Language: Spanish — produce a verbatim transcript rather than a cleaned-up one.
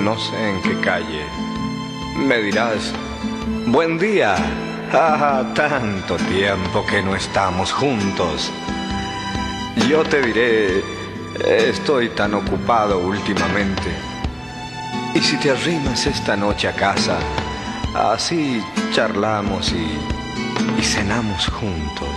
no sé en qué calle. Me dirás, buen día. Ah, tanto tiempo que no estamos juntos. Yo te diré, estoy tan ocupado últimamente. Y si te arrimas esta noche a casa, así charlamos y, y cenamos juntos.